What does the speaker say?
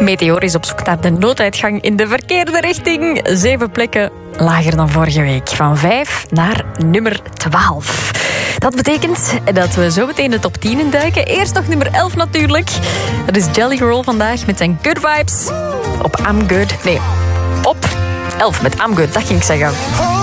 Meteor is op zoek naar de nooduitgang in de verkeerde richting. 7 plekken lager dan vorige week. Van 5 naar nummer 12. Dat betekent dat we zo meteen de top 10 induiken. Eerst nog nummer 11 natuurlijk. Dat is Jelly Roll vandaag met zijn Good Vibes. Op I'm Good. Nee, op 11 met I'm Good, dat ging ik zeggen.